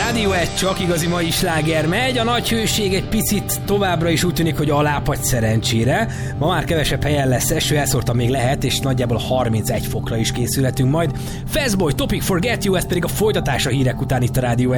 Rádió 1, csak igazi mai sláger megy. A nagy hőség egy picit továbbra is úgy tűnik, hogy alápagy szerencsére. Ma már kevesebb helyen lesz eső, elszórtan még lehet, és nagyjából 31 fokra is készülhetünk majd. Fastboy, Topic, Forget You, ez pedig a folytatás a hírek után itt a Rádió 1.